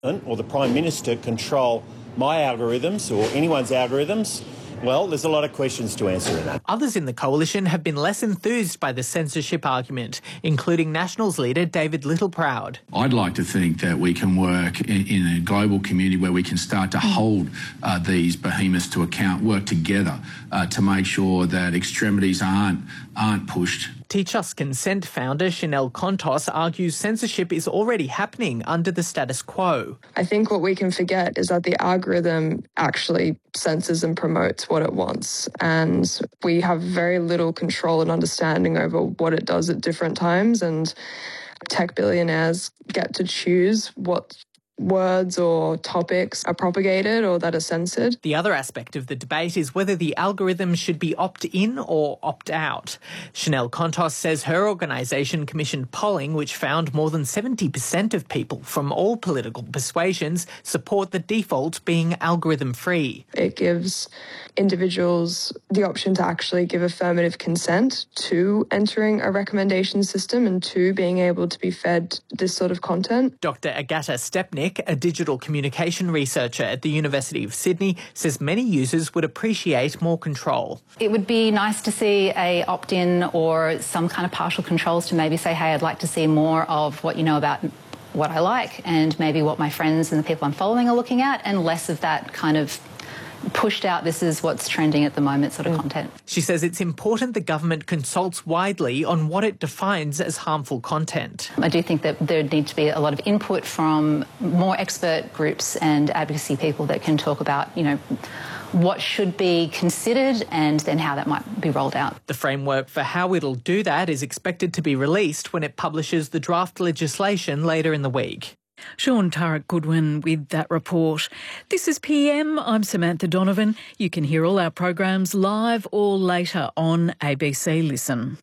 or the Prime Minister control my algorithms or anyone's algorithms? Well, there's a lot of questions to answer in that. Others in the coalition have been less enthused by the censorship argument, including Nationals leader David Littleproud. I'd like to think that we can work in a global community where we can start to hold these behemoths to account, work together to make sure that extremities aren't pushed. Teach Us Consent founder Chanel Contos argues censorship is already happening under the status quo. I think what we can forget is that the algorithm actually censors and promotes what it wants, and we have very little control and understanding over what it does at different times, and tech billionaires get to choose what words or topics are propagated or that are censored. The other aspect of the debate is whether the algorithm should be opt-in or opt-out. Chanel Contos says her organisation commissioned polling which found more than 70% of people from all political persuasions support the default being algorithm-free. It gives individuals the option to actually give affirmative consent to entering a recommendation system and to being able to be fed this sort of content. Dr. Agata Stepnik, a digital communication researcher at the University of Sydney, says many users would appreciate more control. It would be nice to see a opt-in or some kind of partial controls to maybe say, hey, I'd like to see more of what you know about what I like and maybe what my friends and the people I'm following are looking at, and less of that kind of pushed out, this is what's trending at the moment sort of content. She says it's important the government consults widely on what it defines as harmful content. I do think that there needs to be a lot of input from more expert groups and advocacy people that can talk about, you know, what should be considered and then how that might be rolled out. The framework for how it'll do that is expected to be released when it publishes the draft legislation later in the week. Sean Turek Goodwin with that report. This is PM. I'm Samantha Donovan. You can hear all our programs live or later on ABC Listen.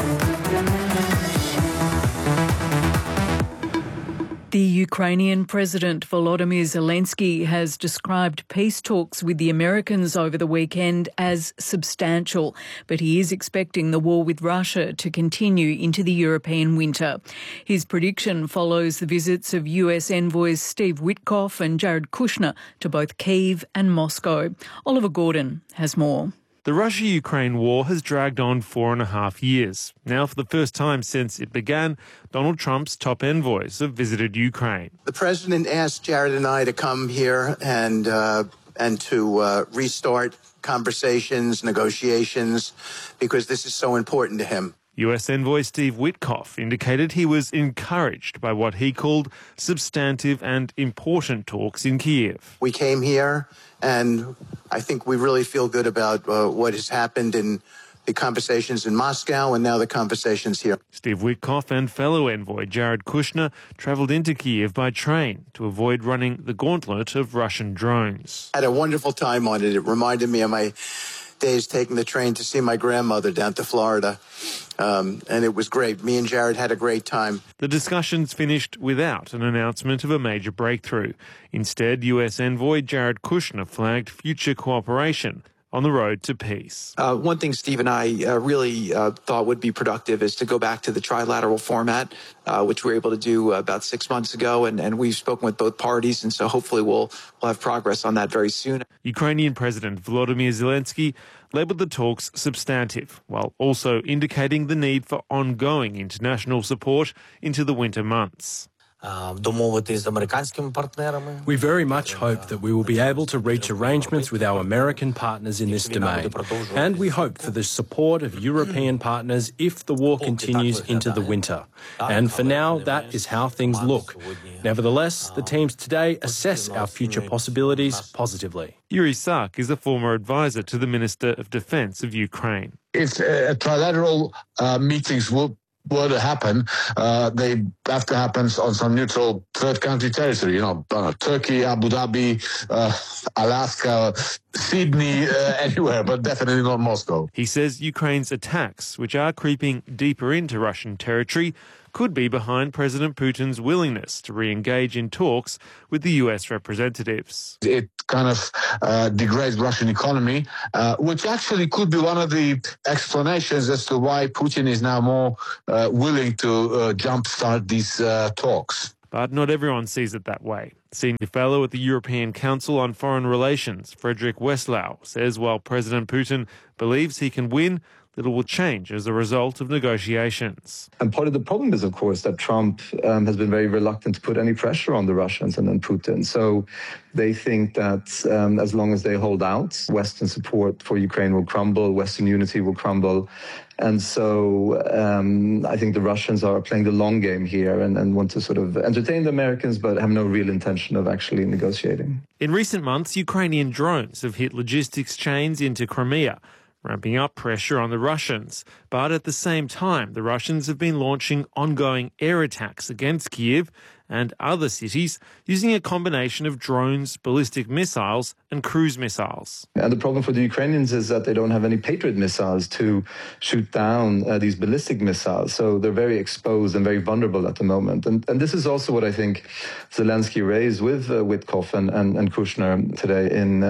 The Ukrainian President Volodymyr Zelensky has described peace talks with the Americans over the weekend as substantial, but he is expecting the war with Russia to continue into the European winter. His prediction follows the visits of US envoys Steve Witkoff and Jared Kushner to both Kyiv and Moscow. Oliver Gordon has more. The Russia-Ukraine war has dragged on 4.5 years. Now, for the first time since it began, Donald Trump's top envoys have visited Ukraine. The president asked Jared and I to come here and to restart conversations, negotiations, because this is so important to him. US envoy Steve Witkoff indicated he was encouraged by what he called substantive and important talks in Kyiv. We came here, and I think we really feel good about what has happened in the conversations in Moscow and now the conversations here. Steve Witkoff and fellow envoy Jared Kushner travelled into Kyiv by train to avoid running the gauntlet of Russian drones. I had a wonderful time on it. It reminded me of my days taking the train to see my grandmother down to Florida. And it was great. Me and Jared had a great time. The discussions finished without an announcement of a major breakthrough. Instead, US envoy Jared Kushner flagged future cooperation on the road to peace. One thing Steve and I really thought would be productive is to go back to the trilateral format, which we were able to do about 6 months ago, and we've spoken with both parties, and so hopefully we'll have progress on that very soon. Ukrainian President Volodymyr Zelensky labelled the talks substantive, while also indicating the need for ongoing international support into the winter months. We very much hope that we will be able to reach arrangements with our American partners in this domain, and we hope for the support of European partners if the war continues into the winter. And for now, that is how things look. Nevertheless, the teams today assess our future possibilities positively. Yuri Sak is a former advisor to the Minister of Defence of Ukraine. If trilateral meetings were to happen, they have to happen on some neutral third country territory, Turkey, Abu Dhabi, Alaska, Sydney, anywhere, but definitely not Moscow. He says Ukraine's attacks, which are creeping deeper into Russian territory, could be behind President Putin's willingness to re-engage in talks with the US representatives. It kind of degrades Russian economy, which actually could be one of the explanations as to why Putin is now more willing to jumpstart these talks. But not everyone sees it that way. Senior fellow at the European Council on Foreign Relations, Frederick Westlau, says while President Putin believes he can win, little will change as a result of negotiations. And part of the problem is, of course, that Trump has been very reluctant to put any pressure on the Russians and then Putin. So they think that as long as they hold out, Western support for Ukraine will crumble, Western unity will crumble. And so I think the Russians are playing the long game here and want to sort of entertain the Americans, but have no real intention of actually negotiating. In recent months, Ukrainian drones have hit logistics chains into Crimea, ramping up pressure on the Russians. But at the same time, the Russians have been launching ongoing air attacks against Kyiv and other cities using a combination of drones, ballistic missiles and cruise missiles. And the problem for the Ukrainians is that they don't have any Patriot missiles to shoot down these ballistic missiles. So they're very exposed and very vulnerable at the moment. And this is also what I think Zelensky raised with Witkoff and Kushner today in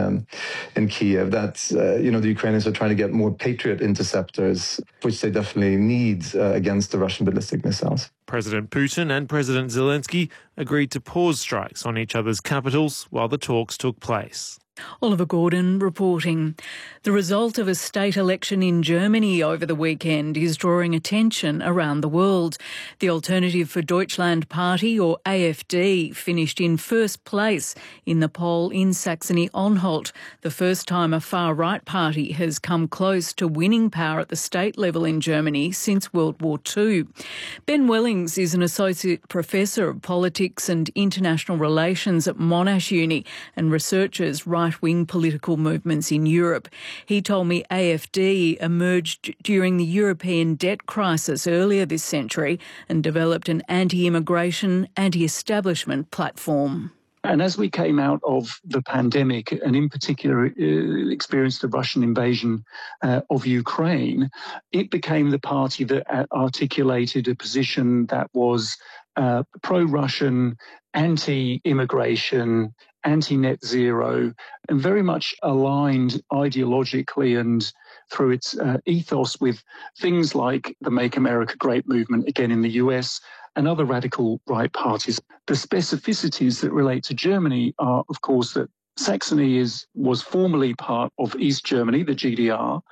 Kyiv, that the Ukrainians are trying to get more Patriot interceptors, which they definitely need against the Russian ballistic missiles. President Putin and President Zelensky agreed to pause strikes on each other's capitals while the talks took place. Oliver Gordon reporting. The result of a state election in Germany over the weekend is drawing attention around the world. The Alternative for Deutschland Party, or AfD, finished in first place in the poll in Saxony-Anhalt, the first time a far-right party has come close to winning power at the state level in Germany since World War II. Ben Wellings is an Associate Professor of Politics and International Relations at Monash Uni and researches right-wing political movements in Europe. He told me AfD emerged during the European debt crisis earlier this century and developed an anti-immigration, anti-establishment platform. And as we came out of the pandemic, and in particular experienced the Russian invasion of Ukraine, it became the party that articulated a position that was pro-Russian, anti-immigration, anti-net zero, and very much aligned ideologically and through its ethos with things like the Make America Great movement, again in the US, and other radical right parties. The specificities that relate to Germany are, of course, that Saxony was formerly part of East Germany, the GDR,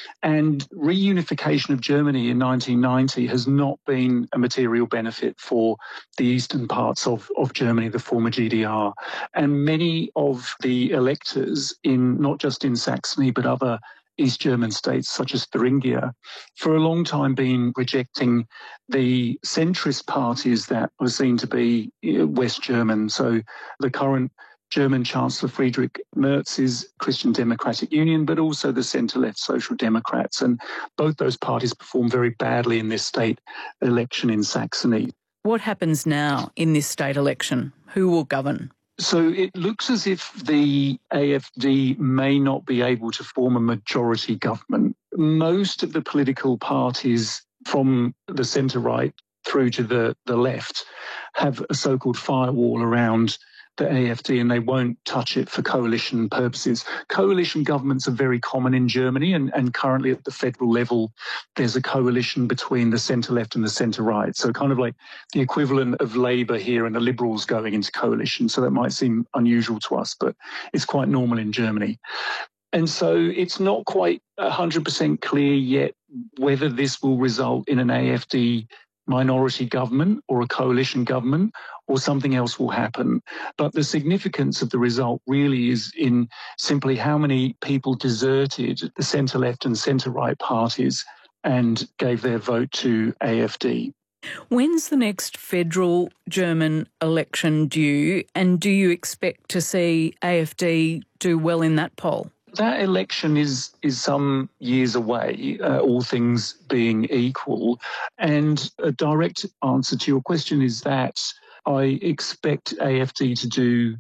and reunification of Germany in 1990 has not been a material benefit for the eastern parts of Germany, the former GDR. And many of the electors, not just in Saxony, but other East German states such as Thuringia, for a long time been rejecting the centrist parties that were seen to be West German. So the current German Chancellor Friedrich Merz's Christian Democratic Union, but also the centre-left Social Democrats. And both those parties performed very badly in this state election in Saxony. What happens now in this state election? Who will govern? So it looks as if the AfD may not be able to form a majority government. Most of the political parties from the centre-right through to the left have a so-called firewall around the AfD, and they won't touch it for coalition purposes. Coalition governments are very common in Germany, and currently at the federal level, there's a coalition between the centre-left and the centre-right. So kind of like the equivalent of Labour here and the Liberals going into coalition. So that might seem unusual to us, but it's quite normal in Germany. And so it's not quite 100% clear yet whether this will result in an AfD minority government or a coalition government, or something else will happen. But the significance of the result really is in simply how many people deserted the centre-left and centre-right parties and gave their vote to AfD. When's the next federal German election due, and do you expect to see AfD do well in that poll? That election is some years away, all things being equal. And a direct answer to your question is that I expect AfD to do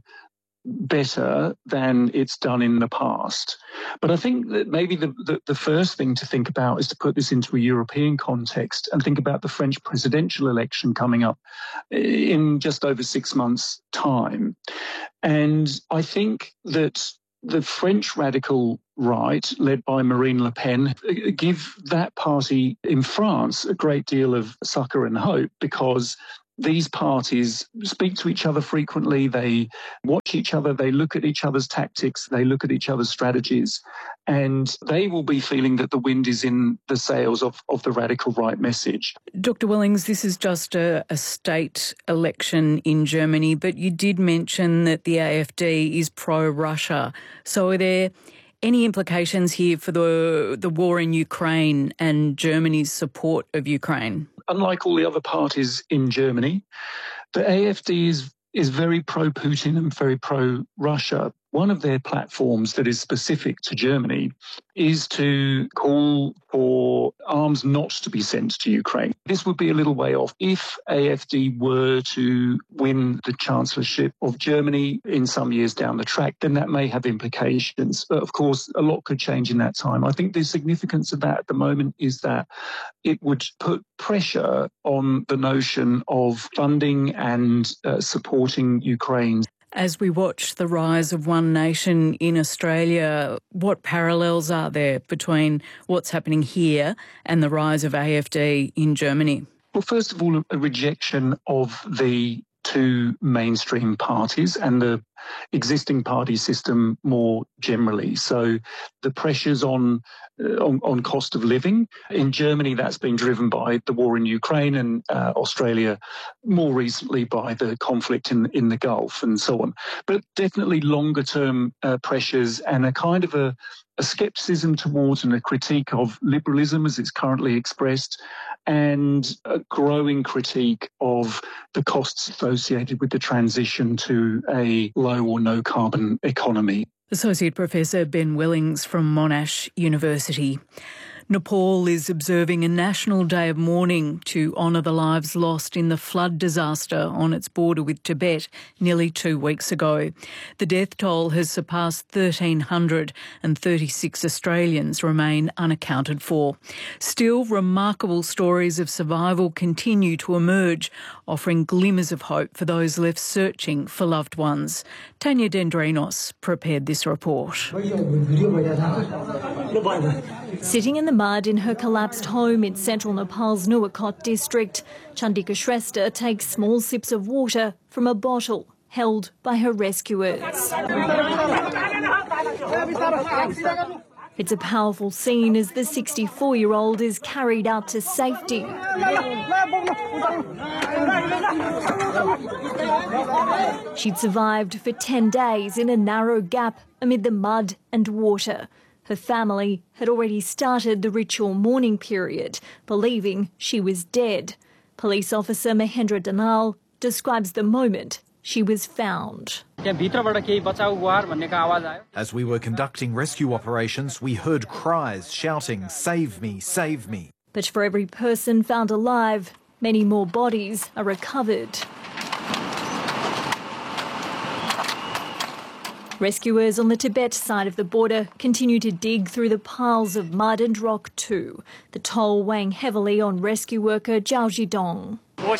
better than it's done in the past. But I think that maybe the first thing to think about is to put this into a European context and think about the French presidential election coming up in just over 6 months' time. And I think that the French radical right, led by Marine Le Pen, give that party in France a great deal of succour and hope, because these parties speak to each other frequently, they watch each other, they look at each other's tactics, they look at each other's strategies, and they will be feeling that the wind is in the sails of the radical right message. Dr. Wellings, this is just a state election in Germany, but you did mention that the AfD is pro-Russia. So are there any implications here for the war in Ukraine and Germany's support of Ukraine? Unlike all the other parties in Germany, the AfD is very pro-Putin and very pro-Russia. One of their platforms that is specific to Germany is to call for arms not to be sent to Ukraine. This would be a little way off. If AfD were to win the chancellorship of Germany in some years down the track, then that may have implications. But of course, a lot could change in that time. I think the significance of that at the moment is that it would put pressure on the notion of funding and supporting Ukraine. As we watch the rise of one nation in Australia, what parallels are there between what's happening here and the rise of AfD in Germany? Well, first of all, a rejection of the two mainstream parties and the existing party system more generally. So the pressures on cost of living. In Germany, that's been driven by the war in Ukraine, and Australia more recently by the conflict in the Gulf and so on. But definitely longer term pressures and a kind of a scepticism towards and a critique of liberalism as it's currently expressed, and a growing critique of the costs associated with the transition to a low or no carbon economy. Associate Professor Ben Wellings from Monash University. Nepal is observing a national day of mourning to honour the lives lost in the flood disaster on its border with Tibet nearly 2 weeks ago. The death toll has surpassed 1,300 and 36 Australians remain unaccounted for. Still, remarkable stories of survival continue to emerge, offering glimmers of hope for those left searching for loved ones. Tanya Dendrinos prepared this report. Sitting in the mud in her collapsed home in central Nepal's Nuwakot district, Chandika Shrestha takes small sips of water from a bottle held by her rescuers. It's a powerful scene as the 64-year-old is carried out to safety. She'd survived for 10 days in a narrow gap amid the mud and water. Her family had already started the ritual mourning period, believing she was dead. Police officer Mahendra Danal describes the moment she was found. As we were conducting rescue operations, we heard cries shouting, "Save me, save me." But for every person found alive, many more bodies are recovered. Rescuers on the Tibet side of the border continue to dig through the piles of mud and rock too, the toll weighing heavily on rescue worker Zhao Zhidong.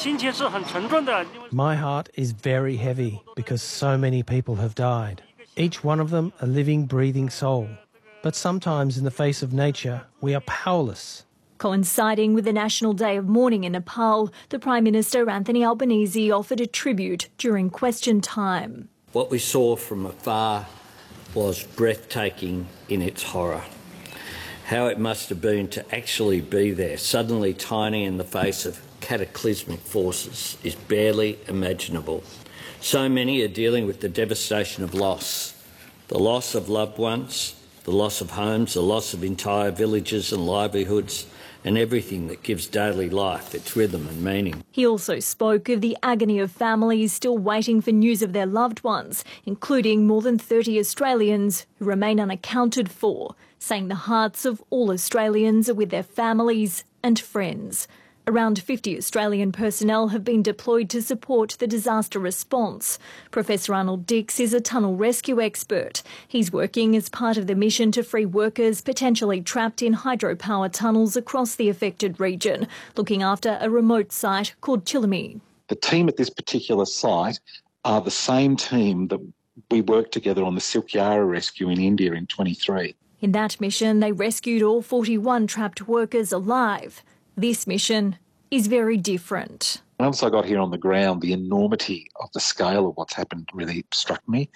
My heart is very heavy because so many people have died, each one of them a living, breathing soul. But sometimes in the face of nature, we are powerless. Coinciding with the National Day of Mourning in Nepal, the Prime Minister Anthony Albanese offered a tribute during question time. What we saw from afar was breathtaking in its horror. How it must have been to actually be there, suddenly tiny in the face of cataclysmic forces, is barely imaginable. So many are dealing with the devastation of loss, the loss of loved ones, the loss of homes, the loss of entire villages and livelihoods, and everything that gives daily life its rhythm and meaning. He also spoke of the agony of families still waiting for news of their loved ones, including more than 30 Australians who remain unaccounted for, saying the hearts of all Australians are with their families and friends. Around 50 Australian personnel have been deployed to support the disaster response. Professor Arnold Dix is a tunnel rescue expert. He's working as part of the mission to free workers potentially trapped in hydropower tunnels across the affected region, looking after a remote site called Chilami. The team at this particular site are the same team that we worked together on the Silkyara rescue in India in 23. In that mission, they rescued all 41 trapped workers alive. This mission is very different. Once I got here on the ground, the enormity of the scale of what's happened really struck me.